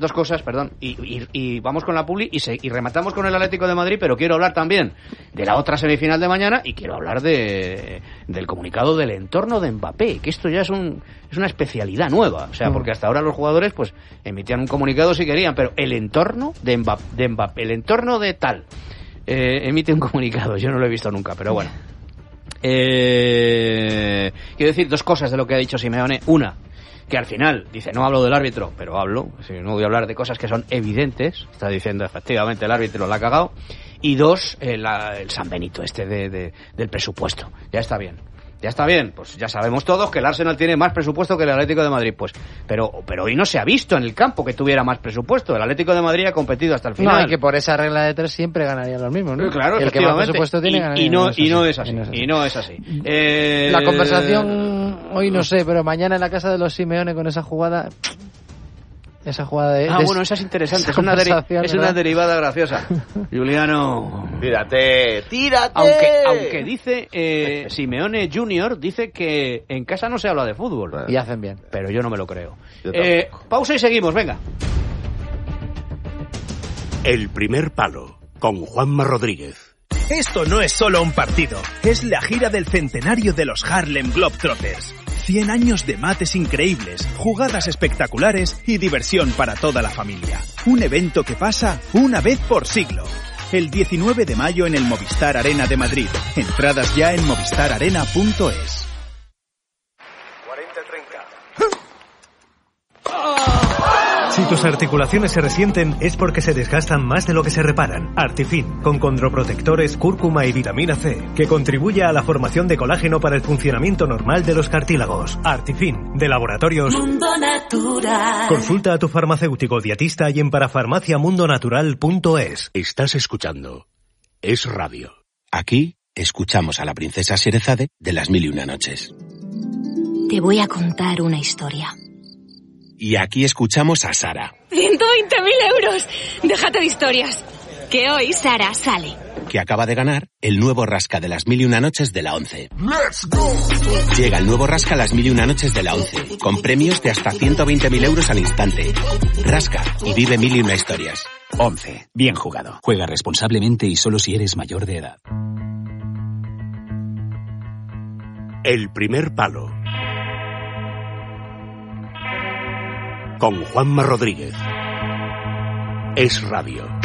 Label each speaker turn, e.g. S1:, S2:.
S1: Dos cosas, perdón, y vamos con la publi y rematamos con el Atlético de Madrid, pero quiero hablar también de la otra semifinal de mañana y quiero hablar del comunicado del entorno de Mbappé, que esto ya es una especialidad nueva, o sea, porque hasta ahora los jugadores pues emitían un comunicado si querían, pero el entorno de Mbappé, el entorno de tal, emite un comunicado, yo no lo he visto nunca, pero bueno. Quiero decir dos cosas de lo que ha dicho Simeone. Una, que al final dice, no hablo del árbitro, pero hablo, no voy a hablar de cosas que son evidentes, está diciendo efectivamente el árbitro la ha cagado. Y dos, el San Benito del presupuesto, ya está bien, pues ya sabemos todos que el Arsenal tiene más presupuesto que el Atlético de Madrid, pues, pero hoy no se ha visto en el campo que tuviera más presupuesto. El Atlético de Madrid ha competido hasta el final.
S2: No, y que por esa regla de 3 siempre ganarían los mismos, ¿no?
S1: Claro,
S2: el que más presupuesto tiene
S1: y no es así.
S2: La conversación hoy no sé, pero mañana en la casa de los Simeone con esa jugada...
S1: bueno, esa es interesante, es una derivada graciosa. Juliano,
S3: tírate.
S1: Aunque dice Simeone Junior, dice que en casa no se habla de fútbol.
S2: Y hacen bien.
S1: Pero yo no me lo creo. Pausa y seguimos, venga.
S4: El primer palo, con Juanma Rodríguez.
S5: Esto no es solo un partido, es la gira del centenario de los Harlem Globetrotters. 100 años de mates increíbles, jugadas espectaculares y diversión para toda la familia. Un evento que pasa una vez por siglo. El 19 de mayo en el Movistar Arena de Madrid. Entradas ya en movistararena.es.
S6: Si tus articulaciones se resienten es porque se desgastan más de lo que se reparan. Artifin, con condroprotectores, cúrcuma y vitamina C, que contribuye a la formación de colágeno para el funcionamiento normal de los cartílagos. Artifin, de Laboratorios Mundo Natural. Consulta a tu farmacéutico dietista y en parafarmaciamundonatural.es.
S4: Estás escuchando Es Radio.
S7: Aquí escuchamos a la princesa Sherezade de Las Mil y Una Noches.
S8: Te voy a contar una historia.
S7: Y aquí escuchamos a Sara.
S8: 120.000 euros. Déjate de historias. Que hoy Sara sale.
S7: Que acaba de ganar el nuevo rasca de Las Mil y Una Noches de la 11. ¡Let's go! Llega el nuevo rasca Las Mil y Una Noches de la 11, con premios de hasta 120.000 euros al instante. Rasca y vive mil y una historias.
S9: 11. Bien jugado. Juega responsablemente y solo si eres mayor de edad.
S4: El primer palo, con Juanma Rodríguez. Es Radio.